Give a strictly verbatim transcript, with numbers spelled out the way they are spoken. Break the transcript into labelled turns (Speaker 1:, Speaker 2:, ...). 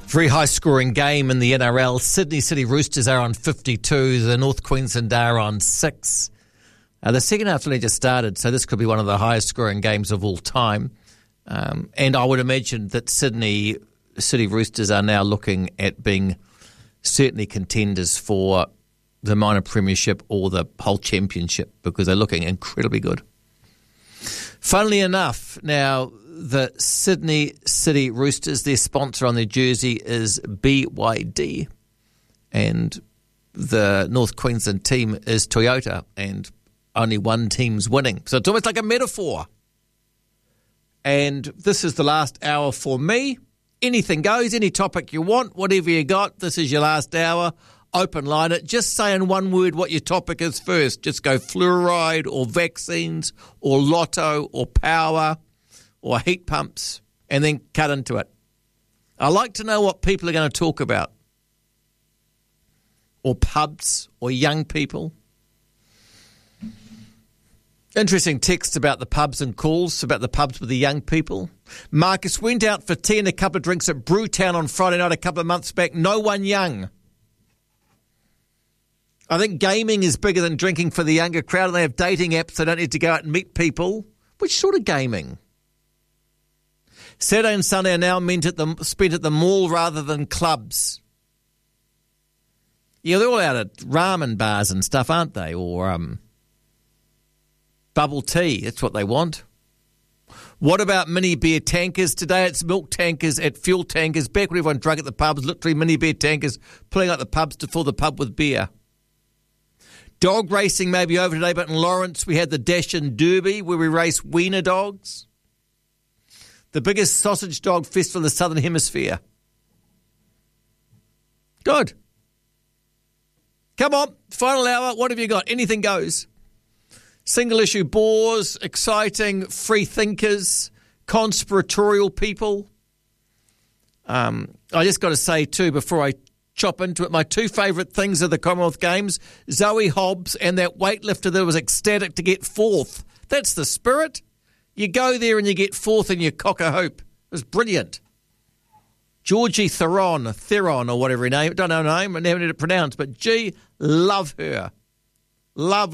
Speaker 1: Very high-scoring game in the N R L. Sydney City Roosters are on fifty-two. The North Queensland are on six. Uh, the second half only just started, so this could be one of the highest-scoring games of all time. Um, and I would imagine that Sydney City Roosters are now looking at being certainly contenders for the minor premiership or the whole championship because they're looking incredibly good. Funnily enough, now the Sydney City Roosters, their sponsor on their jersey is B Y D, and the North Queensland team is Toyota, and only one team's winning. So it's almost like a metaphor. And this is the last hour for me. Anything goes, any topic you want, whatever you got, this is your last hour. Open line it. Just say in one word what your topic is first. Just go fluoride or vaccines or lotto or power or heat pumps, and then cut into it. I like to know what people are going to talk about. Or pubs, or young people. Interesting text about the pubs and calls, about the pubs with the young people. Marcus went out for tea and a couple of drinks at Brewtown on Friday night a couple of months back. No one young. I think gaming is bigger than drinking for the younger crowd, and they have dating apps. They don't need to go out and meet people. Which sort of gaming? Saturday and Sunday are now meant at the, spent at the mall rather than clubs. Yeah, they're all out at ramen bars and stuff, aren't they? Or um, bubble tea, that's what they want. What about mini beer tankers? Today it's milk tankers at fuel tankers. Back when everyone drank at the pubs, literally mini beer tankers pulling out the pubs to fill the pub with beer. Dog racing may be over today, but in Lawrence we had the Dash and Derby where we race wiener dogs. The biggest sausage dog festival in the Southern Hemisphere. Good. Come on, final hour. What have you got? Anything goes. Single issue bores, exciting, free thinkers, conspiratorial people. Um, I just got to say too, before I chop into it, my two favourite things are the Commonwealth Games, Zoe Hobbs and that weightlifter that was ecstatic to get fourth. That's the spirit. You go there and you get fourth and you cock a hoop. It was brilliant. Georgie Theron, Theron or whatever her name, don't know her name, I never need it pronounced, but gee, love her. Love